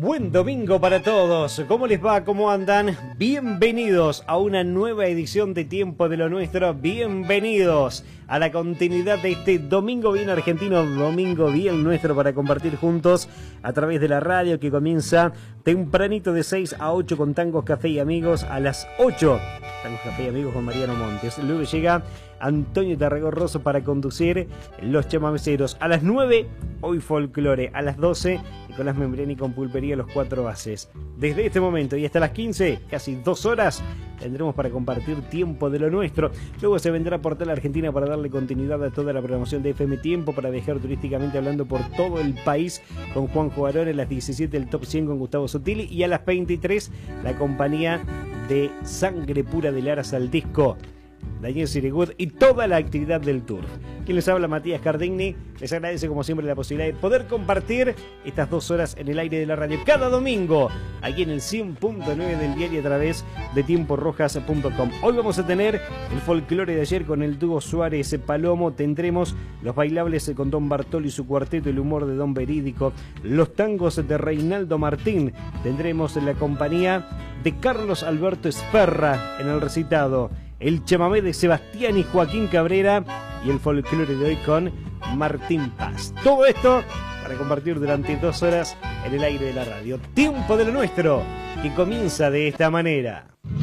Buen domingo para todos. ¿Cómo les va? ¿Cómo andan? Bienvenidos a una nueva edición de Tiempo de lo Nuestro. Bienvenidos a la continuidad de este Domingo Bien Argentino, Domingo Bien Nuestro, para compartir juntos a través de la radio, que comienza tempranito de 6 a 8 con Tangos, Café y Amigos. A las 8, Tangos, Café y Amigos con Mariano Montes. Luego llega Antonio Tarragó Rosso para conducir Los Chamameceros. A las 9, hoy Folclore. A las 12, Nicolás Membriani con Pulpería Los Cuatro Bases. Desde este momento y hasta las 15, casi 2 horas, tendremos para compartir Tiempo de lo Nuestro. Luego se vendrá Portal Argentina para darle continuidad a toda la programación de FM Tiempo, para viajar turísticamente hablando por todo el país con Juanjo Barón. A las 17, el Top 100 con Gustavo Sotili. Y a las 23, la compañía de Sangre Pura de Laras al Disco, Daniel Sirigut y toda la actividad del tour. Quien les habla, Matías Cardigni, les agradece como siempre la posibilidad de poder compartir estas 2 horas en el aire de la radio cada domingo, aquí en el 100.9 del diario a través de tiemporrojas.com. Hoy vamos a tener el folclore de ayer con el dúo Suárez Palomo, tendremos los bailables con Don Bartolo y su cuarteto, el humor de Don Verídico, los tangos de Reinaldo Martín, tendremos la compañía de Carlos Alberto Esferra en el recitado, el chamamé de Sebastián y Joaquín Cabrera y el folclore de hoy con Martín Paz. Todo esto para compartir durante 2 horas en el aire de la radio. Tiempo de lo Nuestro, que comienza de esta manera.